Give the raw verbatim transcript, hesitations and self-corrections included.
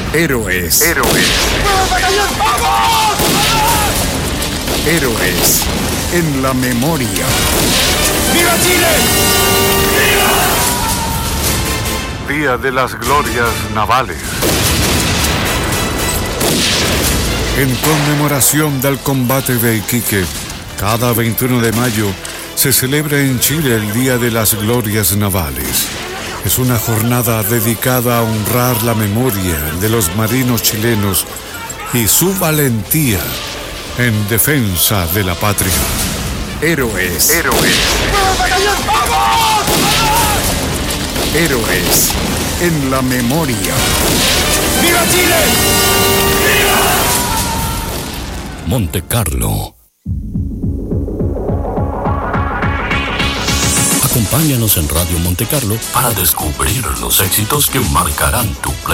Héroes. Héroes. ¡Vamos, batallón! ¡Vamos! Héroes en la memoria. ¡Viva Chile! ¡Viva! Día de las Glorias Navales. En conmemoración del combate de Iquique, cada veintiuno de mayo se celebra en Chile el Día de las Glorias Navales. Es una jornada dedicada a honrar la memoria de los marinos chilenos y su valentía en defensa de la patria. Héroes. Héroes. ¡Vamos, batallón! ¡Vamos! Héroes en la memoria. ¡Viva Chile! ¡Viva! Monte Carlo. Acompáñanos en Radio Monte Carlo para descubrir los éxitos que marcarán tu